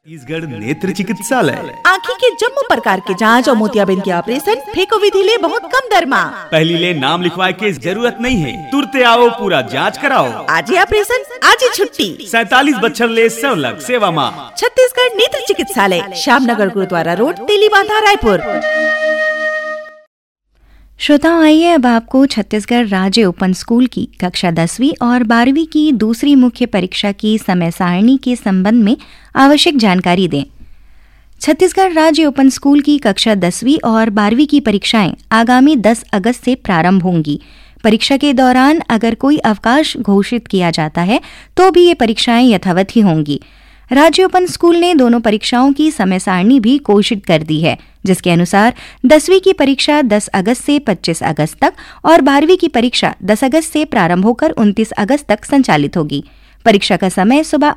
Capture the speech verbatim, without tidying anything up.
छत्तीसगढ़ नेत्र चिकित्सालय आँखी के जम्मू प्रकार के जांच और मोतियाबिंद के ऑपरेशन फेको विधि ले बहुत कम दर में। पहली ले नाम लिखवाए के जरूरत नहीं है, तुरते आओ पूरा जांच कराओ। आज ही ऑपरेशन आज ही छुट्टी। सैतालीस बच्चर ले सवलग सेवा माँ। छत्तीसगढ़ नेत्र चिकित्सालय, श्यामनगर गुरुद्वारा रोड, तेलीबांधा, रायपुर। श्रोताओं, आइए अब आपको छत्तीसगढ़ राज्य ओपन स्कूल की कक्षा दसवीं और बारहवीं की दूसरी मुख्य परीक्षा की समय सारणी के संबंध में आवश्यक जानकारी दें। छत्तीसगढ़ राज्य ओपन स्कूल की कक्षा दसवीं और बारहवीं की परीक्षाएं आगामी दस अगस्त से प्रारंभ होंगी। परीक्षा के दौरान अगर कोई अवकाश घोषित किया जाता है तो भी ये परीक्षाएं यथावत ही होंगी। राज्य ओपन स्कूल ने दोनों परीक्षाओं की समय सारणी भी घोषित कर दी है, जिसके अनुसार दसवीं की परीक्षा दस अगस्त से पच्चीस अगस्त तक और बारहवीं की परीक्षा दस अगस्त से प्रारंभ होकर उनतीस अगस्त तक संचालित होगी। परीक्षा का समय सुबह